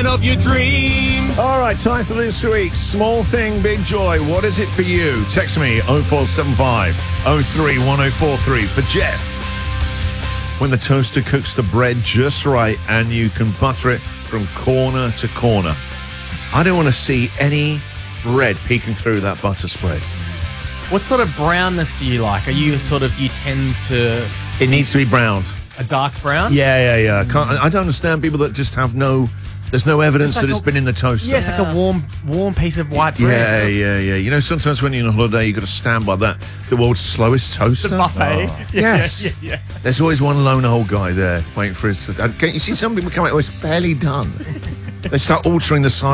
man of your dreams. All right, time for this week's Small Thing, Big Joy. What is it for you? Text me 0475 031043 for Jeff. When the toaster cooks the bread just right and you can butter it from corner to corner. I don't want to see any bread peeking through that butter spread. What sort of brownness do you like? Do you tend to... It needs to be browned. A dark brown? Yeah. I don't understand people that just have there's no evidence like that it's been in the toaster. Yeah, it's like a warm piece of white bread. Yeah. You know, sometimes when you're on holiday, you've got to stand by the world's slowest toaster. The buffet. Oh. Yes. Yeah. There's always one lone old guy there waiting for his... Can't you see some people come out, oh, it's barely done. They start altering the size